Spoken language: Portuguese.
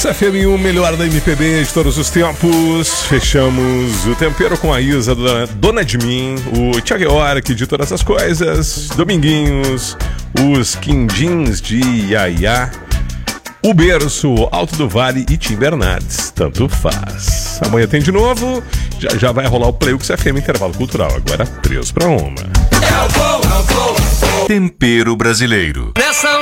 Playlux FM, o melhor da MPB de todos os tempos. Fechamos o tempero com a Isa, Dona de Mim, o Thiago York de Todas as Coisas, Dominguinhos, os Quindins de Iaiá, o Berço, Alto do Vale e Tim Bernardes. Tanto faz. Amanhã tem de novo. Já vai rolar o Playlux FM Intervalo Cultural. Agora 3 para 1. Tempero brasileiro.